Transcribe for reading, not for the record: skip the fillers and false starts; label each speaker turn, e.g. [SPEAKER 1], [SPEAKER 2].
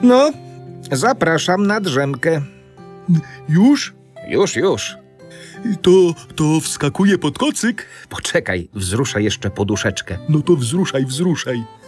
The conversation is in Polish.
[SPEAKER 1] No, zapraszam na drzemkę.
[SPEAKER 2] Już?
[SPEAKER 1] Już.
[SPEAKER 2] To wskakuje pod kocyk?
[SPEAKER 1] Poczekaj, wzruszę jeszcze poduszeczkę.
[SPEAKER 2] No to wzruszaj.